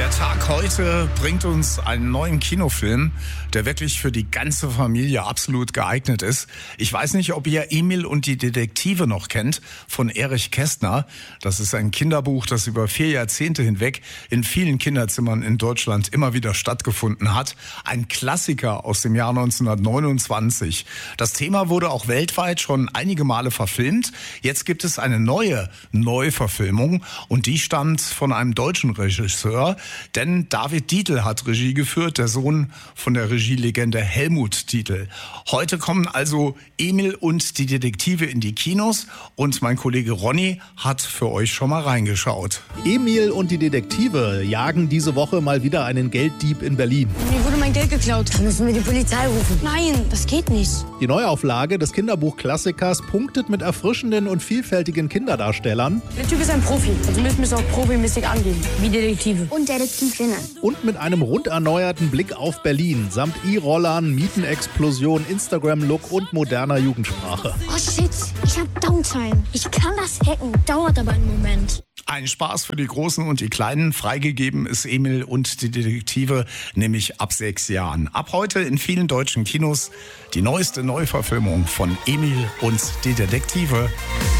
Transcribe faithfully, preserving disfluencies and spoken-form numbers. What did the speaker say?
Der Tag heute bringt uns einen neuen Kinofilm, der wirklich für die ganze Familie absolut geeignet ist. Ich weiß nicht, ob ihr Emil und die Detektive noch kennt, von Erich Kästner. Das ist ein Kinderbuch, das über vier Jahrzehnte hinweg in vielen Kinderzimmern in Deutschland immer wieder stattgefunden hat. Ein Klassiker aus dem Jahr neunzehnhundertneunundzwanzig. Das Thema wurde auch weltweit schon einige Male verfilmt. Jetzt gibt es eine neue Neuverfilmung und die stammt von einem deutschen Regisseur. Denn David Dietl hat Regie geführt, der Sohn von der Regielegende Helmut Dietl. Heute kommen also Emil und die Detektive in die Kinos und mein Kollege Ronny hat für euch schon mal reingeschaut. Emil und die Detektive jagen diese Woche mal wieder einen Gelddieb in Berlin. Mir wurde mein Geld geklaut. Da müssen wir die Polizei rufen. Nein, das geht nicht. Die Neuauflage des Kinderbuchklassikers punktet mit erfrischenden und vielfältigen Kinderdarstellern. Der Typ ist ein Profi, also müssen wir es auch profimäßig angehen, wie Detektive. Und Detektivinnen. Und mit einem rund erneuerten Blick auf Berlin, samt E-Rollern, Mietenexplosion, Instagram-Look und moderner Jugendsprache. Oh shit, ich hab Downtime. Ich kann das hacken, dauert aber einen Moment. Ein Spaß für die Großen und die Kleinen. Freigegeben ist Emil und die Detektive, nämlich ab sechs Jahren. Ab heute in vielen deutschen Kinos die neueste Neuverfilmung von Emil und die Detektive.